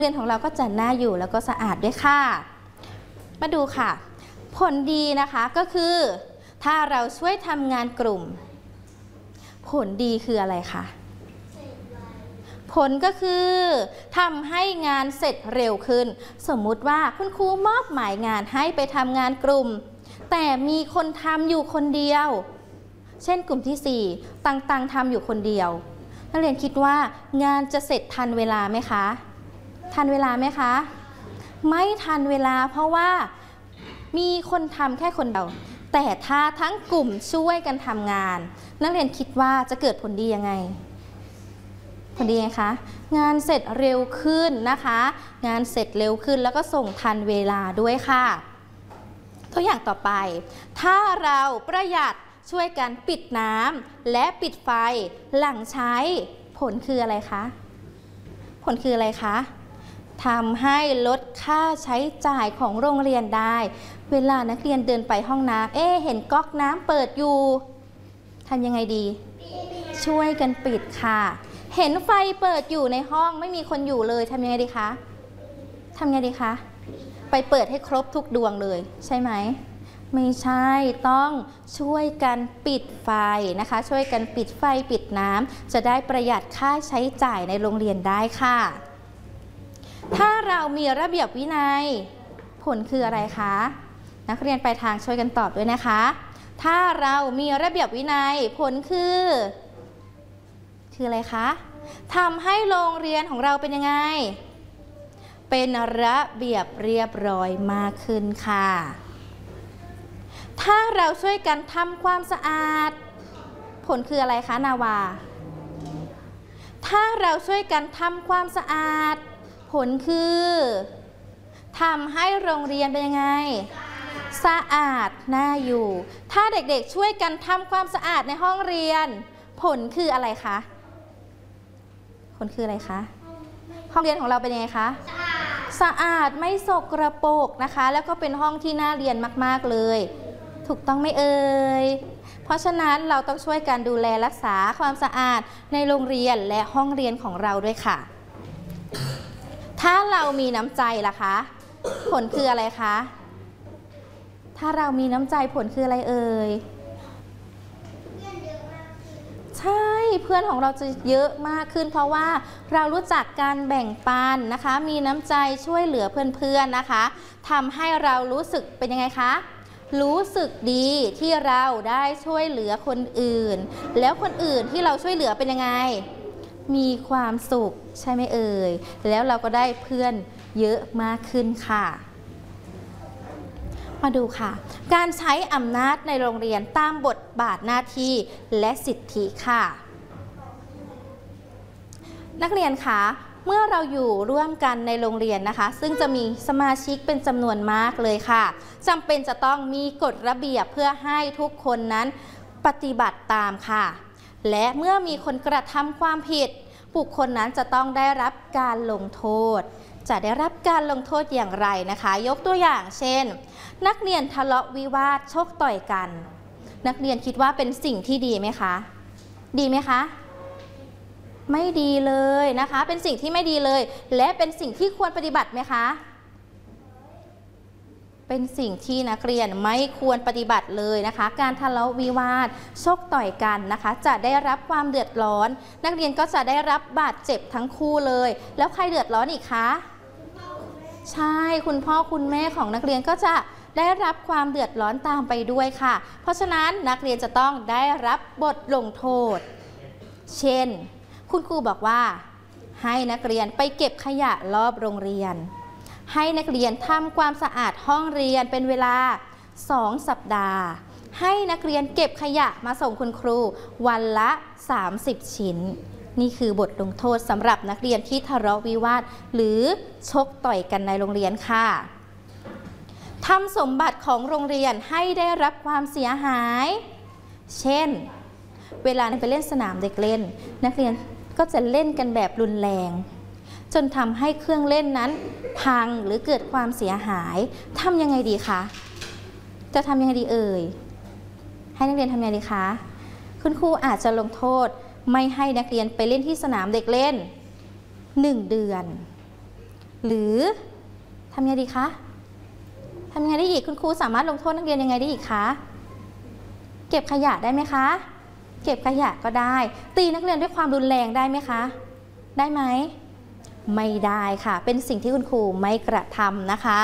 เรียนของเราก็จะน่าอยู่แล้วก็สะอาดด้วยค่ะมาดูค่ะผลดีนะคะก็คือถ้าเราช่วยทำงานกลุ่มผลดีคืออะไรคะผลก็คือทำให้งานเสร็จเร็วขึ้นสมมุติว่าคุณครูมอบหมายงานให้ไปทำงานกลุ่มแต่มีคนทำอยู่คนเดียวเช่นกลุ่มที่4ตังทำอยู่คนเดียวนักเรียนคิดว่างานจะเสร็จทันเวลาไหมคะทันเวลาไหมคะไม่ทันเวลาเพราะว่ามีคนทำแค่คนเดียวแต่ถ้าทั้งกลุ่มช่วยกันทำงานนักเรียนคิดว่าจะเกิดผลดียังไงผลดีไงคะงานเสร็จเร็วขึ้นนะคะงานเสร็จเร็วขึ้นแล้วก็ส่งทันเวลาด้วยค่ะตัวอย่างต่อไปถ้าเราประหยัดช่วยกันปิดน้ำและปิดไฟหลังใช้ผลคืออะไรคะผลคืออะไรคะทำให้ลดค่าใช้จ่ายของโรงเรียนได้เวลานักเรียนเดินไปห้องน้ำเห็นก๊อกน้ำเปิดอยู่ทำยังไงดีช่วยกันปิดค่ะเห็นไฟเปิดอยู่ในห้องไม่มีคนอยู่เลยทำยังไงดีคะทำยังไงดีคะไปเปิดให้ครบทุกดวงเลยใช่ไหมไม่ใช่ต้องช่วยกันปิดไฟนะคะช่วยกันปิดไฟปิดน้ำจะได้ประหยัดค่าใช้จ่ายในโรงเรียนได้ค่ะถ้าเรามีระเบียบวินัยผลคืออะไรคะนักเรียนปลายทางช่วยกันตอบด้วยนะคะถ้าเรามีระเบียบวินัยผลคืออะไรคะทำให้โรงเรียนของเราเป็นยังไงเป็นระเบียบเรียบร้อยมากขึ้นค่ะถ้าเราช่วยกันทำความสะอาดผลคืออะไรคะนาวาถ้าเราช่วยกันทำความสะอาดผลคือทำให้โรงเรียนเป็นยังไงสะอาดน่าอยู่ถ้าเด็กๆช่วยกันทำความสะอาดในห้องเรียนผลคืออะไรคะผลคืออะไรคะห้องเรียนของเราเป็นยังไงคะสะอาดไม่สกปรกนะคะแล้วก็เป็นห้องที่น่าเรียนมากๆเลยถูกต้องไหมเอ่ยเพราะฉะนั้นเราต้องช่วยกันดูแลรักษาความสะอาดในโรงเรียนและห้องเรียนของเราด้วยค่ะถ้าเรามีน้ำใจล่ะคะผลคืออะไรคะถ้าเรามีน้ำใจผลคืออะไรเอ่ยใช่เพื่อนของเราจะเยอะมากขึ้นเพราะว่าเรารู้จักการแบ่งปันนะคะมีน้ำใจช่วยเหลือเพื่อนๆนะคะทำให้เรารู้สึกเป็นยังไงคะรู้สึกดีที่เราได้ช่วยเหลือคนอื่นแล้วคนอื่นที่เราช่วยเหลือเป็นยังไงมีความสุขใช่ไหมเอ่ยแล้วเราก็ได้เพื่อนเยอะมากขึ้นค่ะมาดูค่ะการใช้อำนาจในโรงเรียนตามบทบาทหน้าที่และสิทธิค่ะนักเรียนคะเมื่อเราอยู่ร่วมกันในโรงเรียนนะคะซึ่งจะมีสมาชิกเป็นจำนวนมากเลยค่ะจำเป็นจะต้องมีกฎระเบียบเพื่อให้ทุกคนนั้นปฏิบัติตามค่ะและเมื่อมีคนกระทำความผิดบุคคลนั้นจะต้องได้รับการลงโทษจะได้รับการลงโทษอย่างไรนะคะยกตัวอย่างเช่นนักเรียนทะเลาะวิวาทชกต่อยกันนักเรียนคิดว่าเป็นสิ่งที่ดีไหมคะดีไหมคะไม่ดีเลยนะคะเป็นสิ่งที่ไม่ดีเลยและเป็นสิ่งที่ควรปฏิบัติไหมคะเป็นสิ่งที่นักเรียนไม่ควรปฏิบัติเลยนะคะการทะเลาะวิวาทชกต่อยกันนะคะจะได้รับความเดือดร้อนนักเรียนก็จะได้รับบาดเจ็บทั้งคู่เลยแล้วใครเดือดร้อนอีกคะใช่คุณพ่อคุณแม่ของนักเรียนก็จะได้รับความเดือดร้อนตามไปด้วยค่ะเพราะฉะนั้นนักเรียนจะต้องได้รับบทลงโทษเช่นคุณครูบอกว่าให้นักเรียนไปเก็บขยะรอบโรงเรียนให้นักเรียนทำความสะอาดห้องเรียนเป็นเวลา2 สัปดาห์ให้นักเรียนเก็บขยะมาส่งคุณครูวันละ30 ชิ้นนี่คือบทลงโทษสำหรับนักเรียนที่ทะเลาะวิวาทหรือชกต่อยกันในโรงเรียนค่ะทำสมบัติของโรงเรียนให้ได้รับความเสียหายเช่นเวลาไปเล่นสนามเด็กเล่นนักเรียนก็จะเล่นกันแบบรุนแรงจนทำให้เครื่องเล่นนั้นพังหรือเกิดความเสียหายทำยังไงดีคะจะทำยังไงดีเอ่ยให้นักเรียนทำยังไงดีคะคุณครูอาจจะลงโทษไม่ให้นักเรียนไปเล่นที่สนามเด็กเล่น1 เดือนหรือทำยังไงดีคะทำยังไงได้อีกคุณครูสามารถลงโทษนักเรียนยังไงได้อีกคะเก็บขยะได้ไหมคะเก็บขยะก็ได้ตีนักเรียนด้วยความรุนแรงได้ไหมคะได้ไหมไม่ได้ค่ะเป็นสิ่งที่คุณครูไม่กระทำนะคะ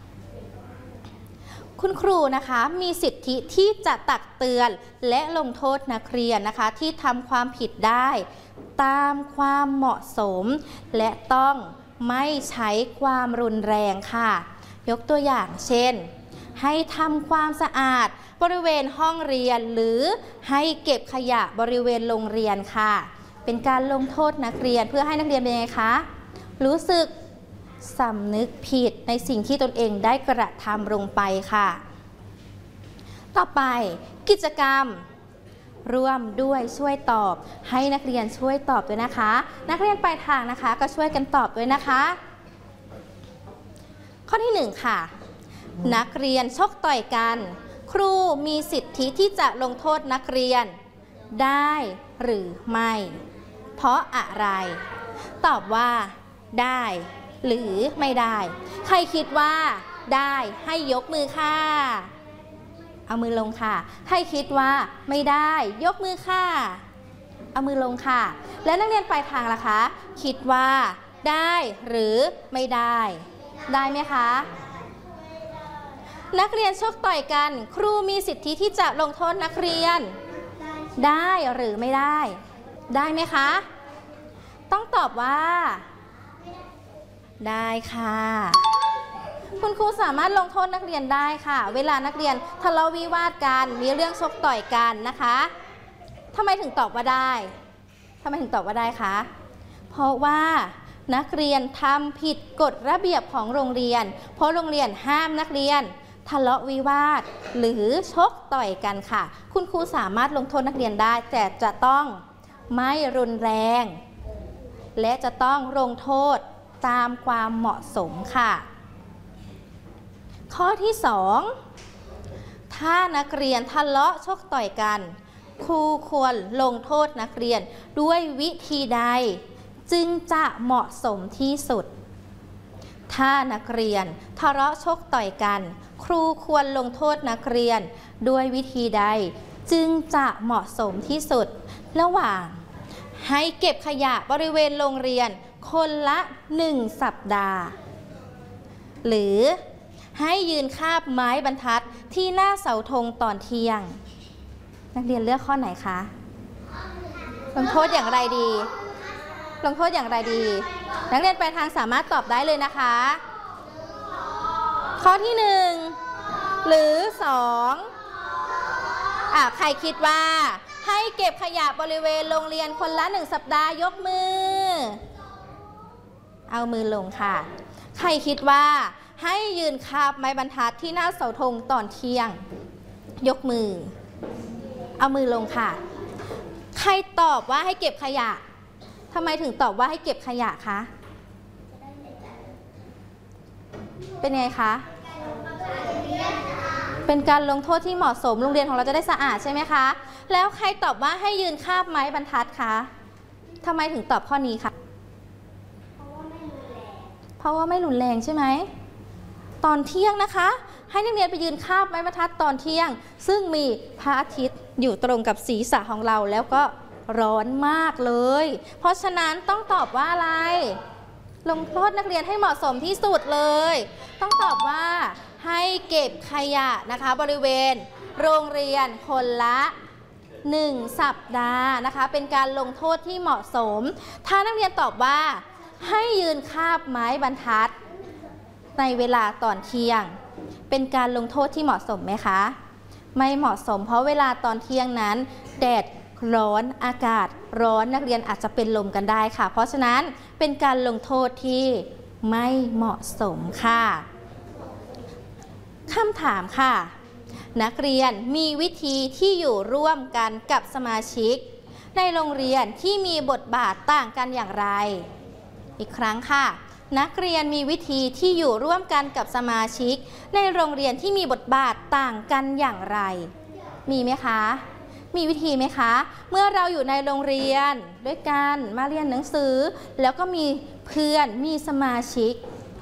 คุณครูนะคะมีสิทธิที่จะตักเตือนและลงโทษนักเรียนนะคะที่ทำความผิดได้ตามความเหมาะสมและต้องไม่ใช้ความรุนแรงค่ะยกตัวอย่างเช่นให้ทำความสะอาดบริเวณห้องเรียนหรือให้เก็บขยะบริเวณโรงเรียนค่ะเป็นการลงโทษนักเรียนเพื่อให้นักเรียนเป็นไงคะรู้สึกสำนึกผิดในสิ่งที่ตนเองได้กระทำลงไปค่ะต่อไปกิจกรรมร่วมด้วยช่วยตอบให้นักเรียนช่วยตอบด้วยนะคะนักเรียนปลายทางนะคะก็ช่วยกันตอบด้วยนะคะข้อที่1ค่ะนักเรียนชกต่อยกันครูมีสิทธิที่จะลงโทษนักเรียนได้หรือไม่เพราะอะไรตอบว่าได้หรือไม่ได้ใครคิดว่าได้ให้ยกมือค่ะเอามือลงค่ะใครคิดว่าไม่ได้ยกมือค่ะเอามือลงค่ะและนักเรียนปลายทางล่ะคะคิดว่าได้หรือไม่ได้ได้ไหมคะนักเรียนชกต่อยกันครูมีสิทธิที่จะลงโทษนักเรียนได้หรือไม่ได้ได้ไหมคะต้องตอบว่าได้ค่ะคุณครูสามารถลงโทษนักเรียนได้ค่ะเวลานักเรียนทะเลาะวิวาทกันมีเรื่องชกต่อยกันนะคะทำไมถึงตอบว่าได้ทำไมถึงตอบว่าได้คะเพราะว่านักเรียนทำผิดกฎระเบียบของโรงเรียนเพราะโรงเรียนห้ามนักเรียนทะเลาะวิวาทหรือชกต่อยกันค่ะคุณครูสามารถลงโทษนักเรียนได้แต่จะต้องไม่รุนแรงและจะต้องลงโทษตามความเหมาะสมค่ะข้อที่2ถ้านักเรียนทะเลาะชกต่อยกันครูควรลงโทษนักเรียนด้วยวิธีใดจึงจะเหมาะสมที่สุดถ้านักเรียนทะเลาะชกต่อยกันครูควรลงโทษนักเรียนด้วยวิธีใดจึงจะเหมาะสมที่สุดระหว่างให้เก็บขยะบริเวณโรงเรียนคนละ1 สัปดาห์หรือให้ยืนคาบไม้บรรทัดที่หน้าเสาธงตอนเที่ยงนักเรียนเลือกข้อไหนคะลงโทษอย่างไรดีลงโทษอย่างไรดีนักเรียนปลายทางสามารถตอบได้เลยนะคะข้อที่1หรือ2ใครคิดว่าให้เก็บขยะบริเวณโรงเรียนคนละ1 สัปดาห์ยกมือเอามือลงค่ะใครคิดว่าให้ยืนคาบไม้บรรทัดที่หน้าเสาธงตอนเที่ยงยกมือเอามือลงค่ะใครตอบว่าให้เก็บขยะทำไมถึงตอบว่าให้เก็บขยะคะเป็นไงคะเป็นการลงโทษที่เหมาะสมโรงเรียนของเราจะได้สะอาดใช่ไหมคะแล้วใครตอบว่าให้ยืนคาบไม้บรรทัดคะทำไมถึงตอบข้อนี้คะเพราะว่าไม่รุนแรงใช่ไหมตอนเที่ยงนะคะให้นักเรียนไปยืนคาบไม้บรรทัดตอนเที่ยงซึ่งมีพระอาทิตย์อยู่ตรงกับศีรษะของเราแล้วก็ร้อนมากเลยเพราะฉะนั้นต้องตอบว่าอะไรลงโทษนักเรียนให้เหมาะสมที่สุดเลยต้องตอบว่าให้เก็บขยะนะคะบริเวณโรงเรียนคนละ1 สัปดาห์นะคะเป็นการลงโทษที่เหมาะสมถ้านักเรียนตอบว่าให้ยืนคาบไม้บรรทัดในเวลาตอนเที่ยงเป็นการลงโทษที่เหมาะสมไหมคะไม่เหมาะสมเพราะเวลาตอนเที่ยงนั้นแดดร้อนอากาศร้อนนักเรียนอาจจะเป็นลมกันได้ค่ะเพราะฉะนั้นเป็นการลงโทษที่ไม่เหมาะสมค่ะคำถามค่ะนักเรียนมีวิธีที่อยู่ร่วมกันกับสมาชิกในโรงเรียนที่มีบทบาทต่างกันอย่างไรอีกครั้งค่ะนักเรียนมีวิธีที่อยู่ร่วมกันกับสมาชิกในโรงเรียนที่มีบทบาทต่างกันอย่างไรมีไหมคะมีวิธีไหมคะเมื่อเราอยู่ในโรงเรียนด้วยกันมาเรียนหนังสือแล้วก็มีเพื่อนมีสมาชิก